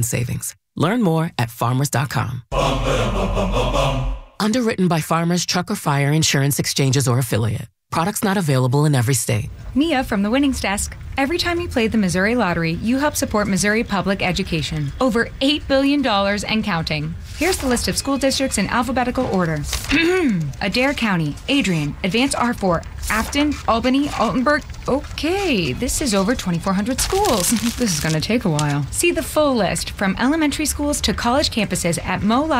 savings. Learn more at farmers.com. Underwritten by Farmers Truck or Fire Insurance Exchanges or Affiliate. Products not available in every state. Mia from the Winnings Desk. Every time you play the Missouri Lottery, you help support Missouri public education. Over $8 billion and counting. Here's the list of school districts in alphabetical order. Adair County, Adrian, Advanced R4, Afton, Albany, Altenburg. Okay, this is over 2,400 schools. This is going to take a while. See the full list from elementary schools to college campuses at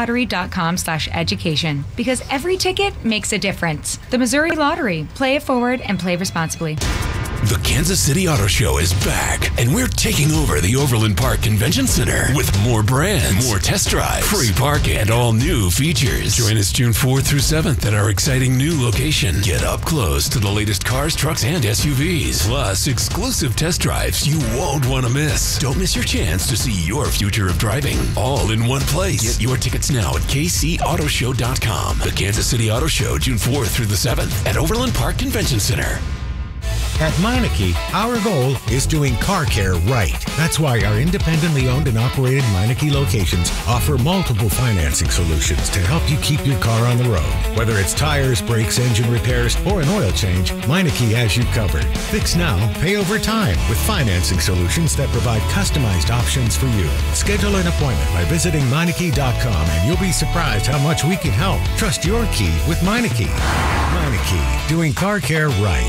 molottery.com/education. Because every ticket makes a difference. The Missouri Lottery. Play it forward and play responsibly. The Kansas City Auto Show is back, and we're taking over the Overland Park Convention Center with more brands, more test drives, free parking, and all new features. Join us June 4th through 7th at our exciting new location. Get up close to the latest cars, trucks, and SUVs, plus exclusive test drives you won't want to miss. Don't miss your chance to see your future of driving, all in one place. Get your tickets now at kcautoshow.com. The Kansas City Auto Show, June 4th through the 7th at Overland Park Convention Center. At Meineke, our goal is doing car care right. That's why our independently owned and operated Meineke locations offer multiple financing solutions to help you keep your car on the road. Whether it's tires, brakes, engine repairs, or an oil change, Meineke has you covered. Fix now, pay over time with financing solutions that provide customized options for you. Schedule an appointment by visiting Meineke.com and you'll be surprised how much we can help. Trust your key with Meineke. Meineke, doing car care right.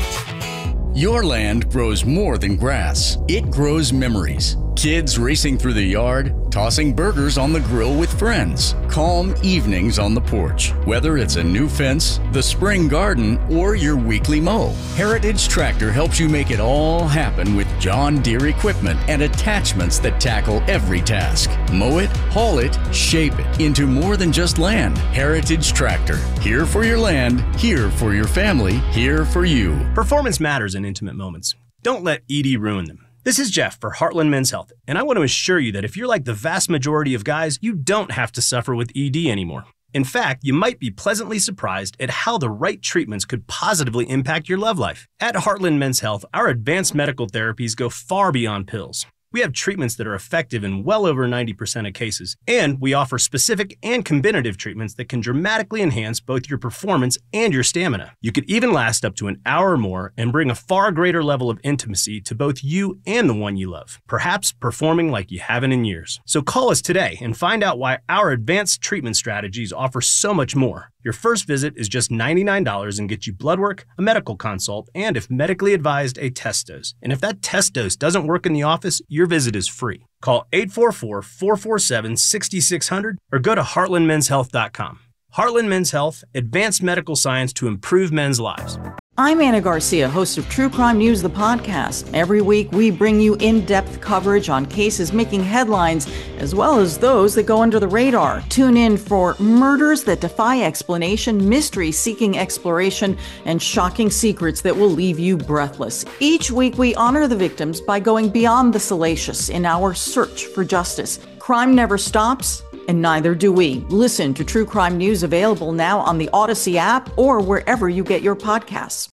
Your land grows more than grass. It grows memories. Kids racing through the yard, tossing burgers on the grill with friends, calm evenings on the porch. Whether it's a new fence, the spring garden, or your weekly mow, Heritage Tractor helps you make it all happen with John Deere equipment and attachments that tackle every task. Mow it, haul it, shape it into more than just land. Heritage Tractor. Here for your land, here for your family, here for you. Performance matters in intimate moments. Don't let ED ruin them. This is Jeff for Heartland Men's Health, and I want to assure you that if you're like the vast majority of guys, you don't have to suffer with ED anymore. In fact, you might be pleasantly surprised at how the right treatments could positively impact your love life. At Heartland Men's Health, our advanced medical therapies go far beyond pills. We have treatments that are effective in well over 90% of cases, and we offer specific and combinative treatments that can dramatically enhance both your performance and your stamina. You could even last up to an hour or more and bring a far greater level of intimacy to both you and the one you love, perhaps performing like you haven't in years. So call us today and find out why our advanced treatment strategies offer so much more. Your first visit is just $99 and gets you blood work, a medical consult, and if medically advised, a test dose. And if that test dose doesn't work in the office, your visit is free. Call 844-447-6600 or go to heartlandmenshealth.com. Heartland Men's Health, advanced medical science to improve men's lives. I'm Anna Garcia, host of True Crime News, the podcast. Every week, we bring you in-depth coverage on cases making headlines, as well as those that go under the radar. Tune in for murders that defy explanation, mysteries seeking exploration, and shocking secrets that will leave you breathless. Each week, we honor the victims by going beyond the salacious in our search for justice. Crime never stops, and neither do we. Listen to True Crime News, available now on the Odyssey app or wherever you get your podcasts.